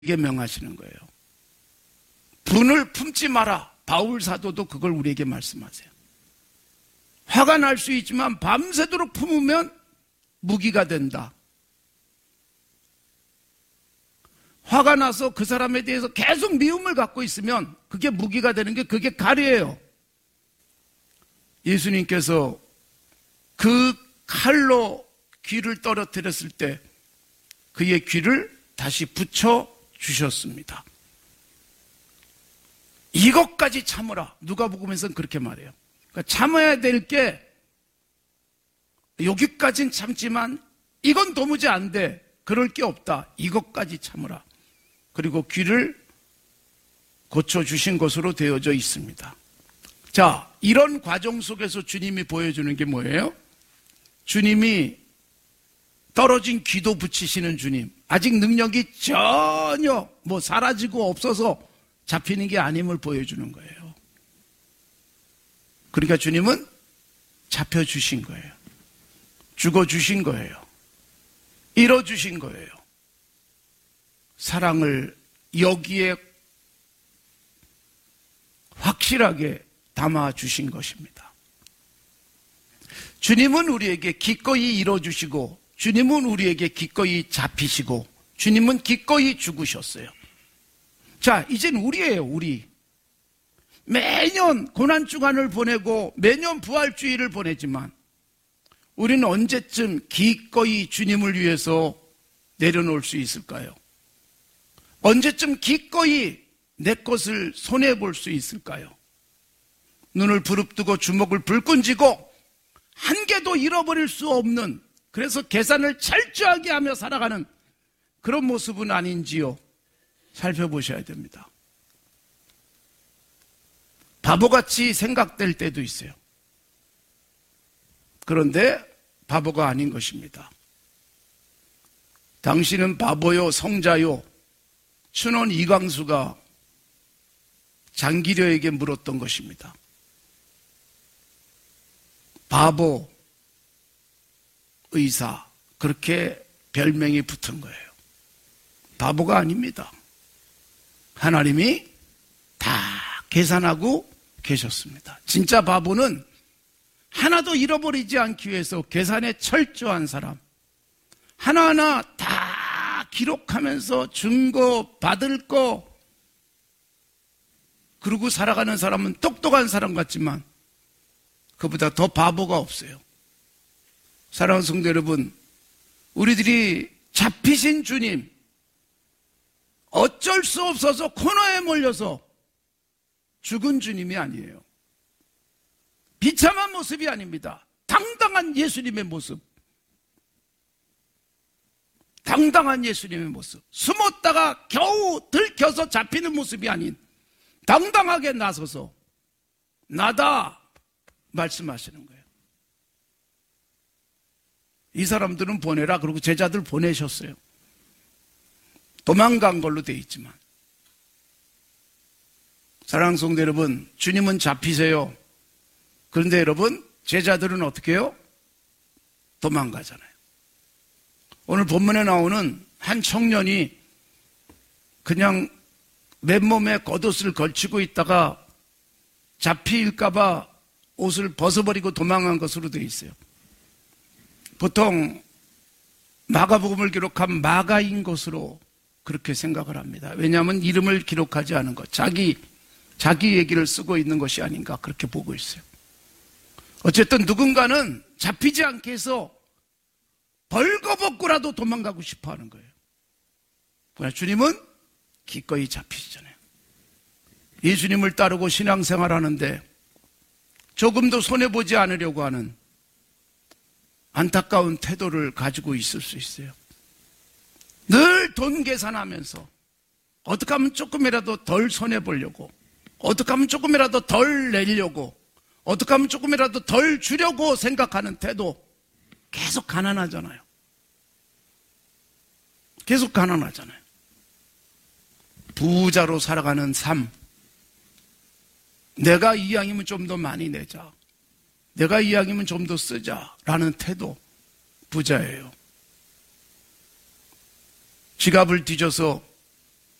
이게 명하시는 거예요. 분을 품지 마라. 바울 사도도 그걸 우리에게 말씀하세요. 화가 날 수 있지만 밤새도록 품으면 무기가 된다. 화가 나서 그 사람에 대해서 계속 미움을 갖고 있으면 그게 무기가 되는 게 그게 칼이에요. 예수님께서 그 칼로 귀를 떨어뜨렸을 때 그의 귀를 다시 붙여 주셨습니다. 이것까지 참으라. 누가복음에서는 그렇게 말해요. 그러니까 참아야 될 게 여기까지는 참지만 이건 도무지 안 돼. 그럴 게 없다. 이것까지 참으라. 그리고 귀를 고쳐주신 것으로 되어져 있습니다. 자, 이런 과정 속에서 주님이 보여주는 게 뭐예요? 주님이 떨어진 귀도 붙이시는 주님. 아직 능력이 전혀 사라지고 없어서 잡히는 게 아님을 보여주는 거예요. 그러니까 주님은 잡혀주신 거예요. 죽어주신 거예요. 잃어주신 거예요. 사랑을 여기에 확실하게 담아주신 것입니다. 주님은 우리에게 기꺼이 잃어주시고, 주님은 우리에게 기꺼이 잡히시고, 주님은 기꺼이 죽으셨어요. 자, 이젠 우리예요, 우리. 매년 고난주간을 보내고 매년 부활주일을 보내지만 우리는 언제쯤 기꺼이 주님을 위해서 내려놓을 수 있을까요? 언제쯤 기꺼이 내 것을 손해볼 수 있을까요? 눈을 부릅뜨고 주먹을 불끈 쥐고 한 개도 잃어버릴 수 없는, 그래서 계산을 철저하게 하며 살아가는 그런 모습은 아닌지요? 살펴보셔야 됩니다. 바보같이 생각될 때도 있어요. 그런데 바보가 아닌 것입니다. 당신은 바보요, 성자요. 춘원 이광수가 장기려에게 물었던 것입니다. 바보, 의사, 그렇게 별명이 붙은 거예요. 바보가 아닙니다. 하나님이 다 계산하고 계셨습니다. 진짜 바보는 하나도 잃어버리지 않기 위해서 계산에 철저한 사람, 하나하나 다 기록하면서 증거 받을 거 그러고 살아가는 사람은 똑똑한 사람 같지만 그보다 더 바보가 없어요. 사랑하는 성도 여러분, 우리들이 잡히신 주님, 어쩔 수 없어서 코너에 몰려서 죽은 주님이 아니에요. 비참한 모습이 아닙니다. 당당한 예수님의 모습. 당당한 예수님의 모습. 숨었다가 겨우 들켜서 잡히는 모습이 아닌 당당하게 나서서 나다 말씀하시는 거예요. 이 사람들은 보내라 그러고 제자들 보내셨어요. 도망간 걸로 돼 있지만, 사랑하는 성도 여러분, 주님은 잡히세요. 그런데 여러분, 제자들은 어떻게 해요? 도망가잖아요. 오늘 본문에 나오는 한 청년이 그냥 맨몸에 겉옷을 걸치고 있다가 잡힐까봐 옷을 벗어버리고 도망한 것으로 되어 있어요. 보통 마가복음을 기록한 마가인 것으로 그렇게 생각을 합니다. 왜냐하면 이름을 기록하지 않은 것, 자기 얘기를 쓰고 있는 것이 아닌가 그렇게 보고 있어요. 어쨌든 누군가는 잡히지 않게 해서 벌거벗고라도 도망가고 싶어 하는 거예요. 그러나 주님은 기꺼이 잡히시잖아요. 예수님을 따르고 신앙생활 하는데 조금도 손해보지 않으려고 하는 안타까운 태도를 가지고 있을 수 있어요. 늘 돈 계산하면서 어떻게 하면 조금이라도 덜 손해보려고, 어떻게 하면 조금이라도 덜 내려고, 어떻게 하면 조금이라도 덜 주려고 생각하는 태도, 계속 가난하잖아요. 계속 가난하잖아요. 부자로 살아가는 삶, 내가 이왕이면 좀 더 많이 내자, 내가 이왕이면 좀 더 쓰자라는 태도, 부자예요. 지갑을 뒤져서